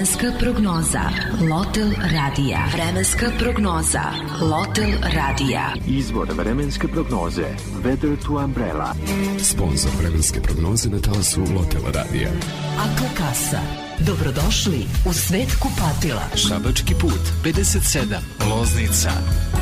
Vremenska prognoza Lotel radija. Vremenska prognoza Lotel radija. Izvor vremenske prognoze Weather to Umbrella. Sponzor vremenske prognoze na talasu Lotel radija. Atla kasa. Dobrodošli u svet kupatila. Šabački put 57, Loznica.